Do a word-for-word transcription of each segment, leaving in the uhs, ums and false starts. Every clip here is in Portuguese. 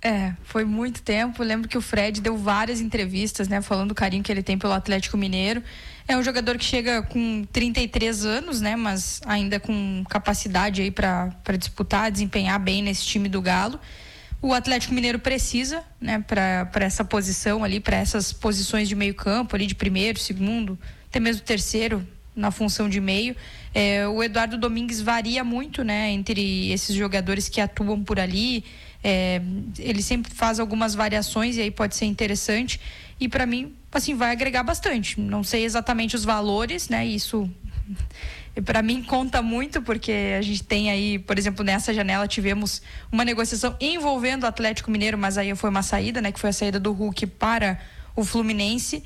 É, foi muito tempo. Eu lembro que o Fred deu várias entrevistas, né, falando do carinho que ele tem pelo Atlético Mineiro. É um jogador que chega com trinta e três anos, né, mas ainda com capacidade aí para para disputar, desempenhar bem nesse time do Galo. O Atlético Mineiro precisa, né, para para essa posição ali, para essas posições de meio campo ali, de primeiro, segundo, até mesmo terceiro na função de meio. É, o Eduardo Domingues varia muito, né, entre esses jogadores que atuam por ali. É, ele sempre faz algumas variações e aí pode ser interessante, e para mim, assim, vai agregar bastante. Não sei exatamente os valores, né, isso para mim conta muito, porque a gente tem aí, por exemplo, nessa janela tivemos uma negociação envolvendo o Atlético Mineiro, mas aí foi uma saída, né, que foi a saída do Hulk para o Fluminense,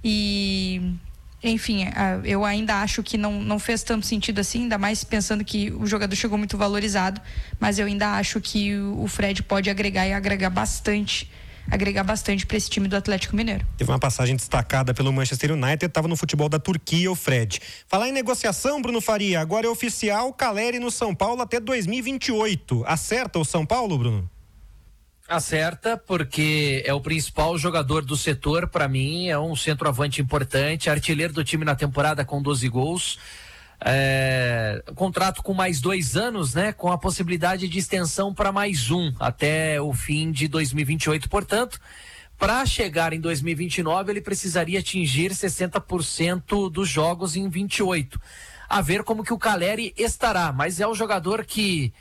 e enfim, eu ainda acho que não, não fez tanto sentido assim, ainda mais pensando que o jogador chegou muito valorizado, mas eu ainda acho que o Fred pode agregar e agregar bastante, agregar bastante para esse time do Atlético Mineiro. Teve uma passagem destacada pelo Manchester United, estava no futebol da Turquia, o Fred. Falar em negociação, Bruno Faria, agora é oficial, Caleri no São Paulo até dois mil e vinte e oito. Acerta o São Paulo, Bruno? Acerta, porque é o principal jogador do setor, para mim, é um centroavante importante, artilheiro do time na temporada com doze gols, é, contrato com mais dois anos, né, com a possibilidade de extensão para mais um, até o fim de dois mil e vinte e oito, portanto, para chegar em dois mil e vinte e nove, ele precisaria atingir sessenta por cento dos jogos em vinte e oito, a ver como que o Caleri estará, mas é um jogador que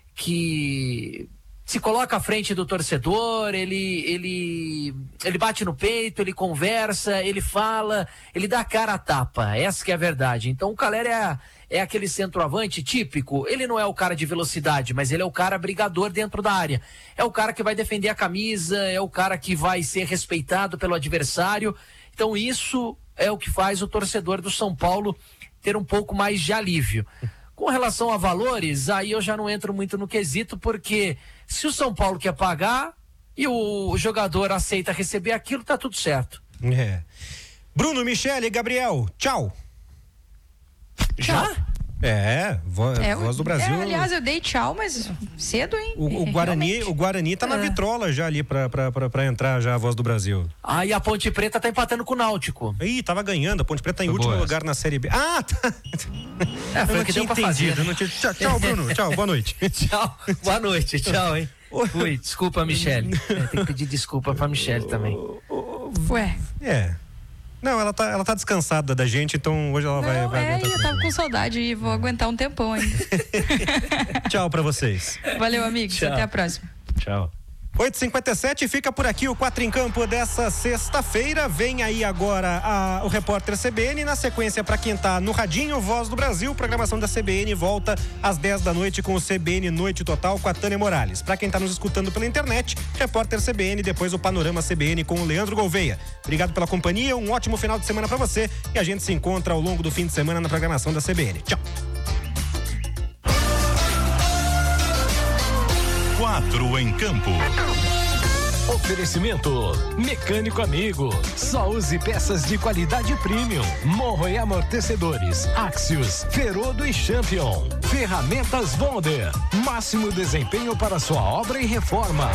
que se coloca à frente do torcedor, ele, ele, ele bate no peito, ele conversa, ele fala, ele dá a cara a tapa, essa que é a verdade. Então o Caleri é, é aquele centroavante típico, ele não é o cara de velocidade, mas ele é o cara brigador dentro da área, é o cara que vai defender a camisa, é o cara que vai ser respeitado pelo adversário, então isso é o que faz o torcedor do São Paulo ter um pouco mais de alívio. Com relação a valores, aí eu já não entro muito no quesito, porque se o São Paulo quer pagar e o jogador aceita receber aquilo, tá tudo certo. É. Bruno, Michele, Gabriel, tchau. Já? É, voz, é, voz do Brasil. É, aliás, eu dei tchau, mas cedo, hein? O, o Guarani, o Guarani tá na é. vitrola já ali pra, pra, pra, pra entrar já a voz do Brasil. Ah, e a Ponte Preta tá empatando com o Náutico. Ih, tava ganhando, a Ponte Preta tá em Foi último boa lugar na Série B. Ah, tá. É, foi eu o que tinha deu pra entendido, fazer. Né? Não tinha... tchau, tchau, Bruno. Tchau, boa noite. Tchau, boa noite, tchau, hein. Fui, desculpa, Michele. É, tem que pedir desculpa pra Michele também. Ué. É. Não, ela tá, ela tá descansada da gente, então hoje ela Não, vai, vai é, aguentar. eu tava com saudade e vou aguentar um tempão ainda. Tchau pra vocês. Valeu, amigos. Tchau. Até a próxima. Tchau. oito e cinquenta e sete, fica por aqui o Quatro em Campo dessa sexta-feira. Vem aí agora a, o repórter C B N. Na sequência, para quem tá no radinho, Voz do Brasil, programação da C B N volta às dez da noite com o C B N Noite Total com a Tânia Morales. Para quem tá nos escutando pela internet, repórter C B N, depois o Panorama C B N com o Leandro Gouveia. Obrigado pela companhia, um ótimo final de semana para você e a gente se encontra ao longo do fim de semana na programação da C B N. Tchau. Quatro em Campo. Oferecimento Mecânico Amigo. Só use peças de qualidade premium. Morro e amortecedores. Axios, Ferodo e Champion. Ferramentas Bonder. Máximo desempenho para sua obra e reforma.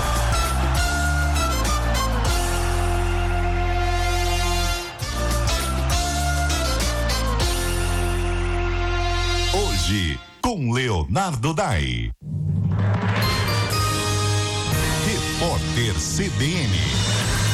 Hoje, com Leonardo Dai. Repórter C B N.